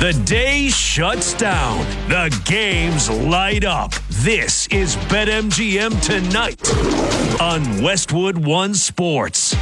The day shuts down. The games light up. This is BetMGM Tonight on Westwood One Sports.